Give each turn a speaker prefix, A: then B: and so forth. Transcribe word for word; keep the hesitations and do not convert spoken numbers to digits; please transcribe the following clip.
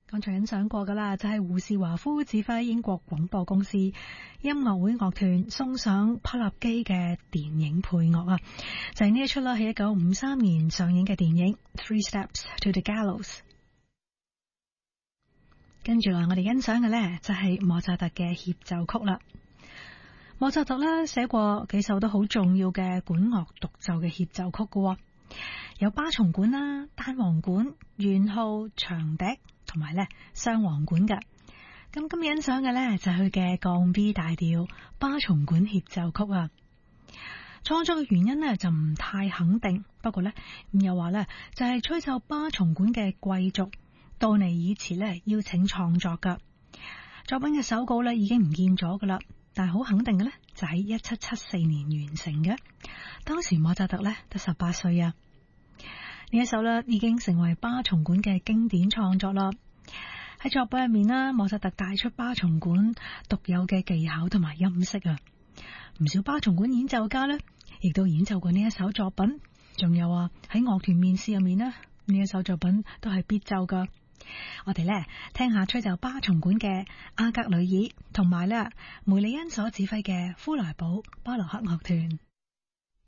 A: 剛才欣賞過噶啦，就係胡士華夫指揮英國廣播公司音樂會樂團送上帕納基嘅電影配樂啊，就係呢一出啦，喺一九五三年上映嘅電影《Three Steps to the Gallows》。跟住嚟，我哋欣賞嘅呢，就係莫扎特嘅協奏曲啦。莫扎特呢寫過幾首都好重要嘅管樂獨奏嘅協奏曲噶，有巴松管啦、單簧管、圓號、長笛。同埋咧雙簧管嘅，咁今日欣賞嘅咧就係佢嘅降 B 大調巴松管協奏曲啊。創作嘅原因呢就唔太肯定，不過咧咁又話咧就係吹奏巴松管嘅貴族杜尼爾茨咧邀請創作噶。作品嘅手稿咧已經唔見咗噶啦，但係好肯定嘅咧就喺一七七四年完成嘅。當時莫扎特咧得十八歲啊。呢一首咧已經成為巴松管嘅經典創作啦。喺作品入面啦，莫扎特帶出巴松管獨有嘅技巧同埋音色啊。唔少巴松管演奏家咧，亦都演奏過呢一首作品。仲有啊，喺樂團面試入面咧，呢一首作品都係必奏噶。我哋咧聽下吹奏巴松管嘅阿格里爾，同埋咧梅里恩所指揮嘅夫萊堡巴洛克樂團。